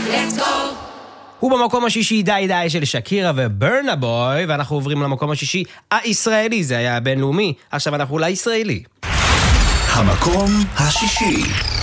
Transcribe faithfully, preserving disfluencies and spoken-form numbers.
let's go. ובמקום השישי די די של שקירה וברנה בוי, ואנחנו עוברים למקום השישי הישראלי, זה היה הבינלאומי, עכשיו אנחנו לישראלי. המקום השישי.